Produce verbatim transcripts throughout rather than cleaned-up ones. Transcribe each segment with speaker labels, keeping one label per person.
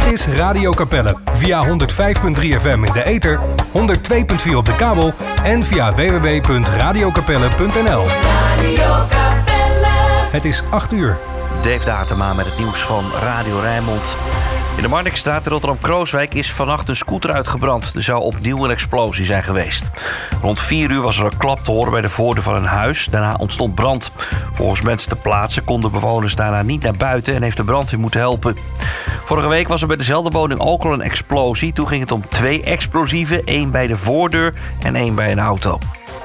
Speaker 1: is Radio Capelle. Via honderd vijf komma drie F M in de ether, honderd twee komma vier op de kabel en via w w w punt radio capelle punt n l. Radio Capelle. Het is acht uur.
Speaker 2: Dave Datema met het nieuws van Radio Rijnmond. In de Marnixstraat in Rotterdam-Krooswijk is vannacht een scooter uitgebrand. Er zou opnieuw een explosie zijn geweest. Rond vier uur was er een klap te horen bij de voordeur van een huis. Daarna ontstond brand. Volgens mensen ter plaatse konden bewoners daarna niet naar buiten en heeft de brandweer moeten helpen. Vorige week was er bij dezelfde woning ook al een explosie. Toen ging het om twee explosieven, één bij de voordeur en één bij een auto.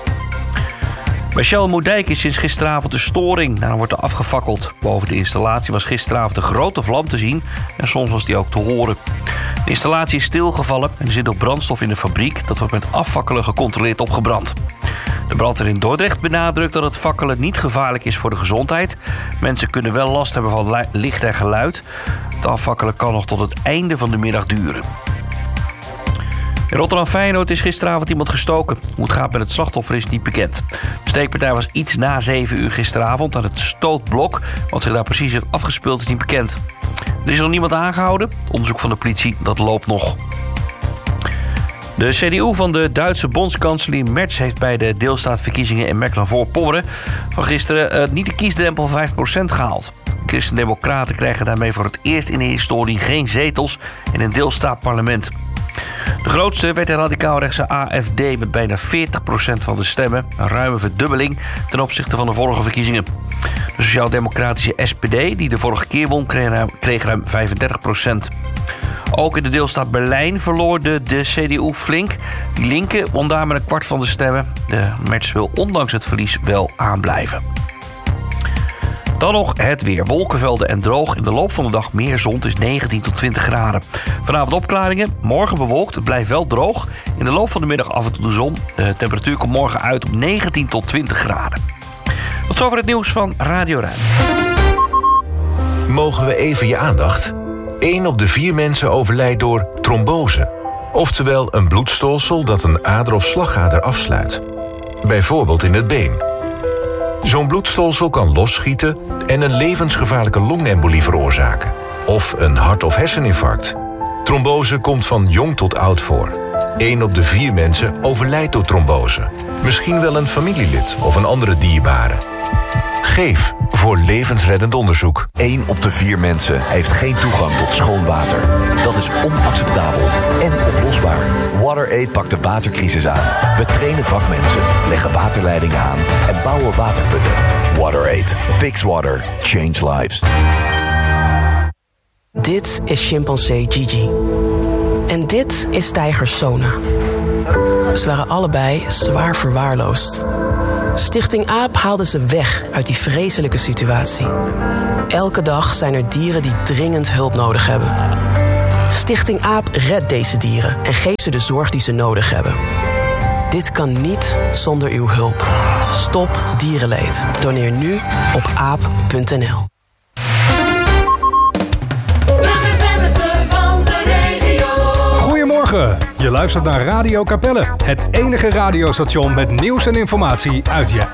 Speaker 2: Bij Shell Moerdijk is sinds gisteravond de storing. Daarna wordt er afgefakkeld. Boven de installatie was gisteravond een grote vlam te zien en soms was die ook te horen. De installatie is stilgevallen en er zit nog brandstof in de fabriek. Dat wordt met afvakkelen gecontroleerd opgebrand. De brandweer in Dordrecht benadrukt dat het fakkelen niet gevaarlijk is voor de gezondheid. Mensen kunnen wel last hebben van licht en geluid. Het afvakkelen kan nog tot het einde van de middag duren. In Rotterdam-Feyenoord is gisteravond iemand gestoken. Hoe het gaat met het slachtoffer is niet bekend. De steekpartij was iets na zeven uur gisteravond aan het stootblok. Wat zich daar precies heeft afgespeeld is niet bekend. Er is nog niemand aangehouden. Het onderzoek van de politie dat loopt nog. De C D U van de Duitse bondskanselier Merz heeft bij de deelstaatverkiezingen in Mecklenburg-Vorpommern van gisteren uh, niet de kiesdrempel van vijf procent gehaald. Christen-Democraten krijgen daarmee voor het eerst in de historie geen zetels in een deelstaatparlement. De grootste werd de radicaal-rechtse A F D met bijna veertig procent van de stemmen. Een ruime verdubbeling ten opzichte van de vorige verkiezingen. De sociaal-democratische S P D, die de vorige keer won, kreeg ruim, kreeg ruim vijfendertig procent. Ook in de deelstaat Berlijn verloor de, de C D U flink. Die linken won daar met een kwart van de stemmen. De Merz wil ondanks het verlies wel aanblijven. Dan nog het weer. Wolkenvelden en droog. In de loop van de dag meer zon. Het is negentien tot twintig graden. Vanavond opklaringen. Morgen bewolkt. Het blijft wel droog. In de loop van de middag af en toe de zon. De temperatuur komt morgen uit op negentien tot twintig graden. Tot zover het nieuws van Radio Rijn.
Speaker 3: Mogen we even je aandacht? Eén op de vier mensen overlijdt door trombose. Oftewel een bloedstolsel dat een ader of slagader afsluit. Bijvoorbeeld in het been. Zo'n bloedstolsel kan losschieten en een levensgevaarlijke longembolie veroorzaken. Of een hart- of herseninfarct. Trombose komt van jong tot oud voor. Eén op de vier mensen overlijdt door trombose. Misschien wel een familielid of een andere dierbare. Geef voor levensreddend onderzoek.
Speaker 4: Eén op de vier mensen heeft geen toegang tot schoon water. Dat is onacceptabel en oplosbaar. WaterAid pakt de watercrisis aan. We trainen vakmensen, leggen waterleidingen aan en bouwen waterputten. WaterAid. Fix water. Change lives.
Speaker 5: Dit is chimpansee Gigi. En dit is tijger Sona. Ze waren allebei zwaar verwaarloosd. Stichting AAP haalde ze weg uit die vreselijke situatie. Elke dag zijn er dieren die dringend hulp nodig hebben. Stichting AAP redt deze dieren en geeft ze de zorg die ze nodig hebben. Dit kan niet zonder uw hulp. Stop dierenleed. Doneer nu op aap punt n l.
Speaker 1: Goedemorgen, je luistert naar Radio Capelle. Het enige radiostation met nieuws en informatie uit je